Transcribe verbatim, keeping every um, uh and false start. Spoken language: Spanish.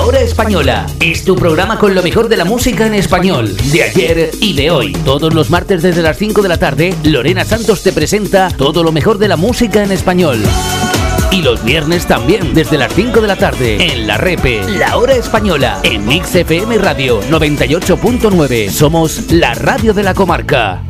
Hora Española es tu programa con lo mejor de la música en español, de ayer y de hoy. Todos los martes desde las cinco de la tarde, Lorena Santos te presenta todo lo mejor de la música en español. Y los viernes también, desde las cinco de la tarde, en La Repe, La Hora Española, en Mix F M Radio noventa y ocho punto nueve. Somos la radio de la comarca.